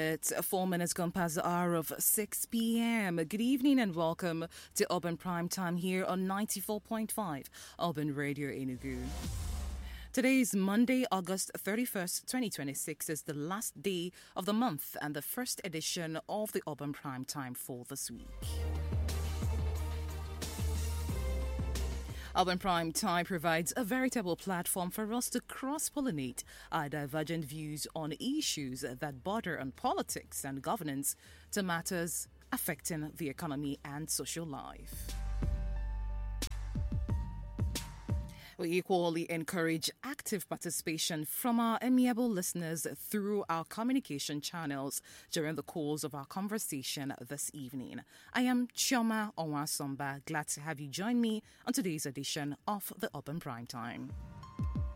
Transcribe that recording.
It's 4 minutes gone past the hour of 6 p.m. Good evening and welcome to Urban Prime Time here on 94.5 Urban Radio Enugu. Today is Monday, August 31st, 2026 is the last day of the month and the first edition of the Urban Prime Time for this week. Urban Prime Time provides a veritable platform for us to cross-pollinate our divergent views on issues that border on politics and governance to matters affecting the economy and social life. We equally encourage active participation from our amiable listeners through our communication channels during the course of our conversation this evening. I am Chioma Onwasomba, glad to have you join me on today's edition of the Urban Prime Time.